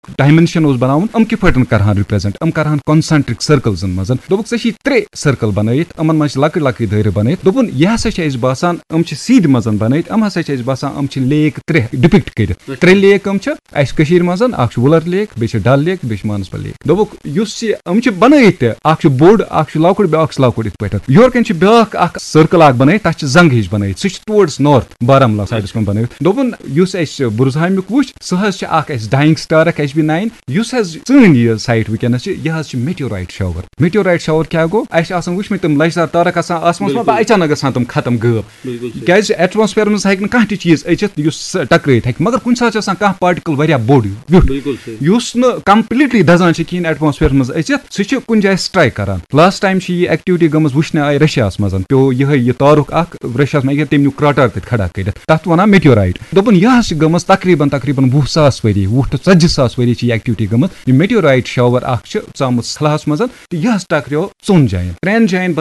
dimension बनावन हम कित पे कर रिप्रेजेंट हम कर कॉन्सेंट्रिक सर्कल्स मज दोक चे 3 सर्कल बनत अमन मज लक लक दर बनत दोपन यह हसा बासान हम सीध मज बनत हम हसा बासान हम लेक 3 डिपिक्ट कर 3 लेक हम मज वुलर लेक बे डल लेक बे मानसबल लेक दोक हम बनत बोड़ लकुट ब्या लकुट इत पे योर कन ब्या सर्कल बन तथ जंग हिच बन टुवर्ड्स नॉर्थ बारामूला साइडस कुन बन दोपन बुरजहामुक वुच सह डाइंग स्टार HB9 सन यह साइट वनस यह मेट्योराइट शावर क्या गो वुचम तम लजदार तारक आसमान अचानक गसान तम खत्म गब क्या एटमॉस्फेयर मज कह चीज अचित टकरात मगर कुछ सात कह पार्टिकल वह बोड़ व्युट कंप्लीटली दजान कहें एटमॉस्फेयर मज अचित सह कुछ जाए स्ट्राइक करान लास्ट टाइम यह एक्टिविटी गमज वुचन आय रशिया मज पे यह तारुक रशिया मे तम क्राटर खड़ा कर तथ वन मेट्योराइट दोपन यह गमज तकरीबन 20,000 वरी 40,000 वरी एक्टिविटी गमज मेट्योराइट शावर आमुत सलाहस मज यह टकरो 4 जायन 3 जायन